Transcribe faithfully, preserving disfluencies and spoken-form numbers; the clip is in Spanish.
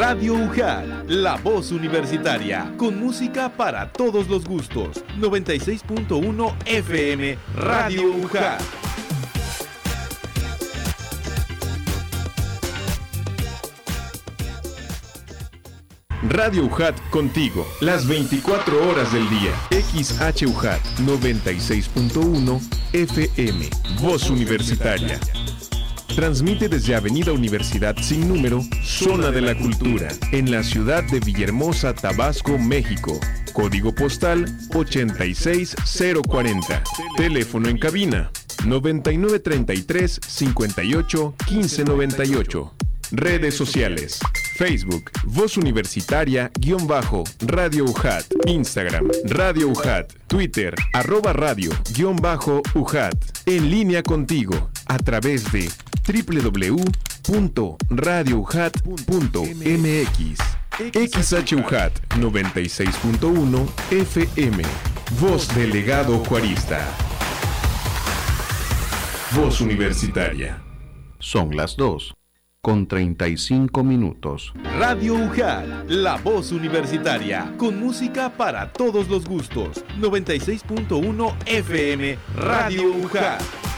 Radio U J A T, la voz universitaria, con música para todos los gustos. noventa y seis punto uno F M, Radio U J A T. Radio U J A T contigo, las veinticuatro horas del día. X H U J A T noventa y seis punto uno F M, voz universitaria. Transmite desde Avenida Universidad Sin Número, Zona de la Cultura, en la ciudad de Villahermosa, Tabasco, México. Código postal ochenta y seis cero cuarenta. Teléfono en cabina noventa y nueve treinta y tres cincuenta y ocho quince noventa y ocho. Redes sociales: Facebook, Voz Universitaria, guión bajo, Radio U J A T, Instagram, Radio U J A T, Twitter, arroba radio, guión bajo, U J A T, en línea contigo, a través de doble u doble u doble u punto radio u j a t punto m x. X H U J A T noventa y seis punto uno F M, voz del legado juarista. Voz Universitaria. Son las dos con treinta y cinco minutos. Radio U J A T, la voz universitaria, con música para todos los gustos. noventa y seis punto uno F M, Radio U J A T.